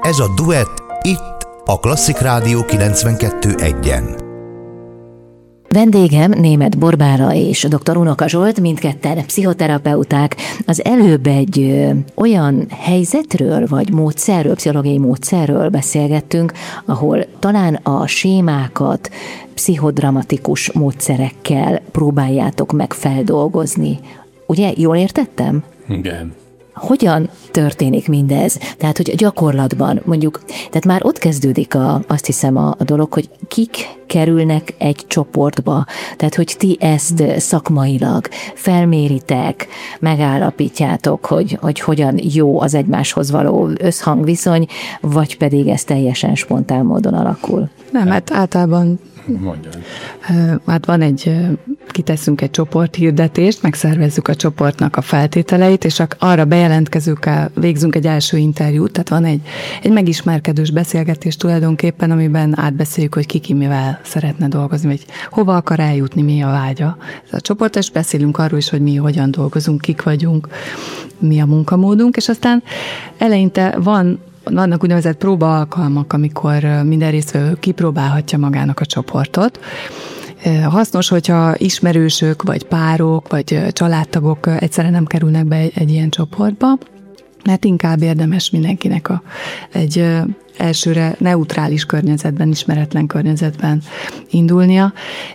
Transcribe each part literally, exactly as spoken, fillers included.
Ez a Duett itt a Klasszik Rádió kilencvenkettő egyen. Vendégem Németh Borbála és dr. Unoka Zsolt, mindketten pszichoterapeuták. Az előbb egy ö, olyan helyzetről, vagy módszerről, pszichológiai módszerről beszélgettünk, ahol talán a sémákat pszichodramatikus módszerekkel próbáljátok meg feldolgozni. Ugye, jól értettem? Igen. Hogyan történik mindez? Tehát, hogy a gyakorlatban mondjuk, tehát már ott kezdődik a, azt hiszem a, a dolog, hogy kik kerülnek egy csoportba. Tehát, hogy ti ezt szakmailag felméritek, megállapítjátok, hogy, hogy hogyan jó az egymáshoz való összhangviszony, vagy pedig ez teljesen spontán módon alakul. Nem, hát általában Mondjad. Hát van egy, kiteszünk egy csoporthirdetést, megszervezzük a csoportnak a feltételeit, és arra bejelentkezőkkel végzünk egy első interjút, tehát van egy, egy megismerkedős beszélgetés tulajdonképpen, amiben átbeszéljük, hogy ki ki mivel szeretne dolgozni, vagy hova akar eljutni, mi a vágya. Ez a csoport, és beszélünk arról is, hogy mi hogyan dolgozunk, kik vagyunk, mi a munkamódunk, és aztán eleinte van vannak úgynevezett próbaalkalmak, amikor minden résztvevő kipróbálhatja magának a csoportot. Hasznos, hogyha ismerősök, vagy párok, vagy családtagok egyszerre nem kerülnek be egy, egy ilyen csoportba, mert inkább érdemes mindenkinek a, egy elsőre neutrális környezetben, ismeretlen környezetben indulnia,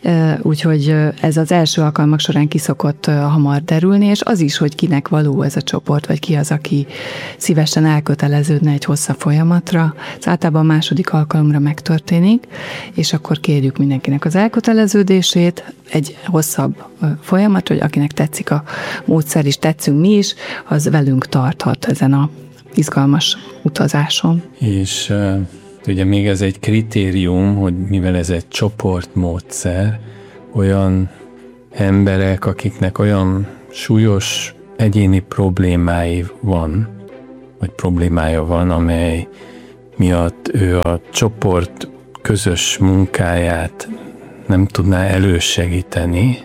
úgyhogy ez az első alkalmak során ki szokott hamar derülni, és az is, hogy kinek való ez a csoport, vagy ki az, aki szívesen elköteleződne egy hosszabb folyamatra. Ez általában a második alkalomra megtörténik, és akkor kérjük mindenkinek az elköteleződését, egy hosszabb folyamat, hogy akinek tetszik a módszer, és tetszünk mi is, az velünk tarthat ezen a izgalmas utazáson. És uh, ugye még ez egy kritérium, hogy mivel ez egy csoportmódszer, olyan emberek, akiknek olyan súlyos egyéni problémái van, vagy problémája van, amely miatt ő a csoport közös munkáját nem tudná elősegíteni,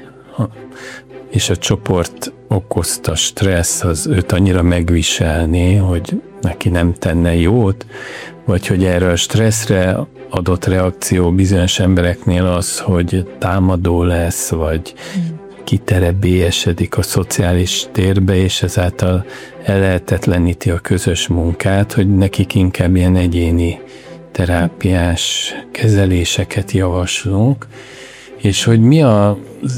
és a csoport okozta stressz, az őt annyira megviselné, hogy neki nem tenne jót, vagy hogy erre a stresszre adott reakció bizonyos embereknél az, hogy támadó lesz, vagy kiterebélyesedik a szociális térbe, és ezáltal ellehetetleníti a közös munkát, hogy nekik inkább ilyen egyéni terápiás kezeléseket javaslunk, és hogy mi az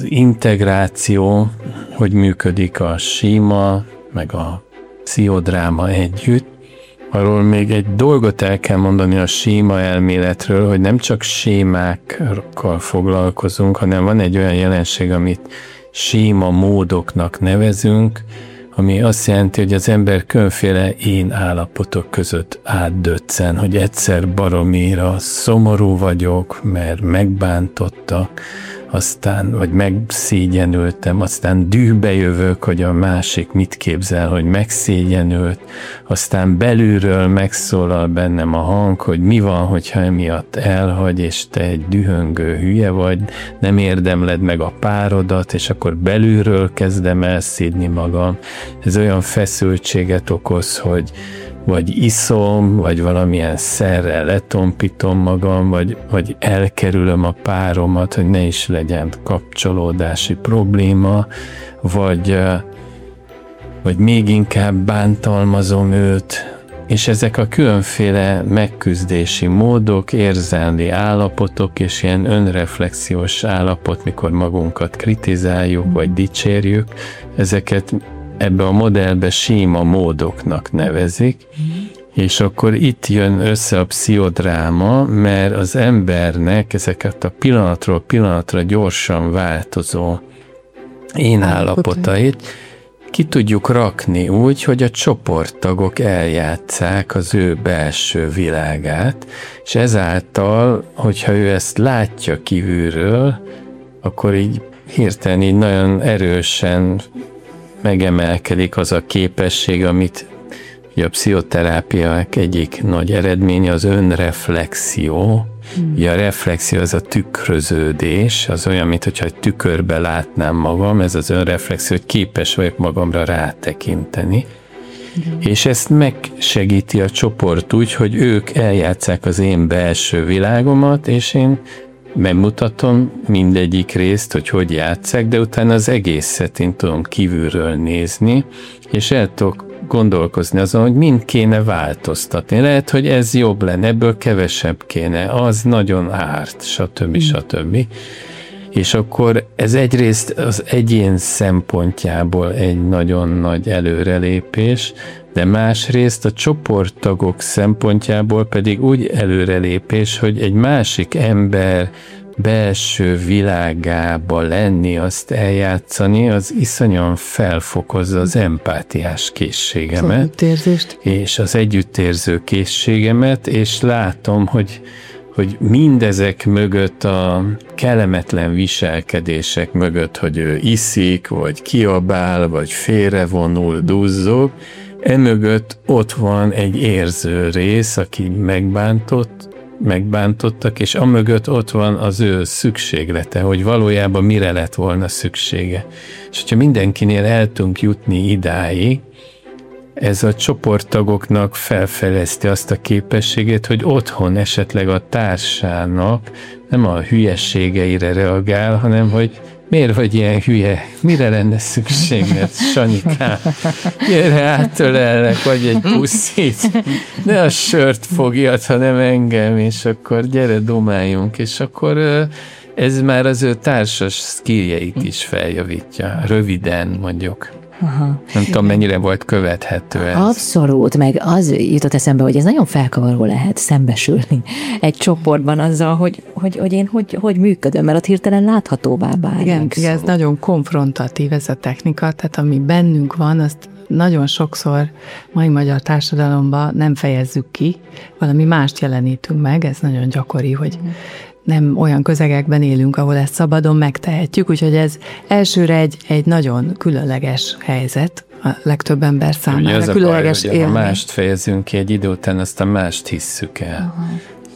integráció, hogy működik a síma, meg a pszichodráma együtt. Arról még egy dolgot el kell mondani a síma elméletről, hogy nem csak sémákkal foglalkozunk, hanem van egy olyan jelenség, amit síma módoknak nevezünk, ami azt jelenti, hogy az ember különféle én állapotok között átdöccen, hogy egyszer baromira szomorú vagyok, mert megbántottak, aztán, vagy megszégyenültem, aztán dühbe jövök, hogy a másik mit képzel, hogy megszégyenült, aztán belülről megszólal bennem a hang, hogy mi van, hogyha emiatt elhagy, és te egy dühöngő hülye vagy, nem érdemled meg a párodat, és akkor belülről kezdem elszídni magam. Ez olyan feszültséget okoz, hogy vagy iszom, vagy valamilyen szerrel letompítom magam, vagy, vagy elkerülöm a páromat, hogy ne is legyen kapcsolódási probléma, vagy, vagy még inkább bántalmazom őt, és ezek a különféle megküzdési módok, érzelmi állapotok, és ilyen önreflexiós állapot, mikor magunkat kritizáljuk, vagy dicsérjük, ezeket ebbe a modellbe síma módoknak nevezik, és akkor itt jön össze a pszichodráma, mert az embernek ezeket a pillanatról pillanatra gyorsan változó én állapotait ki tudjuk rakni úgy, hogy a csoporttagok eljátsszák az ő belső világát, és ezáltal, hogyha ő ezt látja kívülről, akkor így hirtelen így nagyon erősen megemelkedik az a képesség, amit ugye a pszichoterápiák egyik nagy eredménye az önreflexió. Hmm. Ugye a reflexió az a tükröződés, az olyan, mint hogyha egy tükörbe látnám magam, ez az önreflexió, hogy képes vagyok magamra rátekinteni. Igen. És ezt megsegíti a csoport úgy, hogy ők eljátsszák az én belső világomat, és én megmutatom mindegyik részt, hogy hogy játsszák, de utána az egészet én tudom kívülről nézni, és el tudok gondolkozni azon, hogy mind kéne változtatni. Lehet, hogy ez jobb lenne, ebből kevesebb kéne, az nagyon árt, stb. stb. És akkor ez egyrészt az egyén szempontjából egy nagyon nagy előrelépés, de másrészt a csoporttagok szempontjából pedig úgy előrelépés, hogy egy másik ember belső világába lenni, azt eljátszani, az iszonyan felfokozza az empátiás készségemet. Együttérzést. És az együttérző készségemet, és látom, hogy hogy mindezek mögött a kellemetlen viselkedések mögött, hogy ő iszik, vagy kiabál, vagy félrevonul, duzzog, emögött ott van egy érző rész, aki megbántott, megbántottak, és amögött ott van az ő szükséglete, hogy valójában mire lett volna szüksége. És hogyha mindenkinél el tudunk jutni idáig, ez a csoporttagoknak felfedezte azt a képességét, hogy otthon esetleg a társának nem a hülyeségeire reagál, hanem hogy miért vagy ilyen hülye, mire lenne szükséged, Sanyikám? Gyere, átölellek, vagy egy puszit. Ne a sört fogjad, hanem engem, és akkor gyere, domáljunk, és akkor ez már az ő társas skilljeit is feljavítja. Röviden mondjuk. Aha. Nem tudom, mennyire volt követhető ez. Abszolút, meg az jutott eszembe, hogy ez nagyon felkavaró lehet szembesülni egy csoportban azzal, hogy, hogy, hogy én hogy, hogy működöm, mert ott hirtelen láthatóvá válik. Igen, igen, ez nagyon konfrontatív ez a technika, tehát ami bennünk van, azt nagyon sokszor mai magyar társadalomban nem fejezzük ki, valami mást jelenítünk meg, ez nagyon gyakori, hogy nem olyan közegekben élünk, ahol ezt szabadon megtehetjük, úgyhogy ez elsőre egy, egy nagyon különleges helyzet a legtöbb ember számára. Ugye az különleges a baj, hogy ha mást fejezünk ki egy idő után, aztán mást hisszük el. Aha.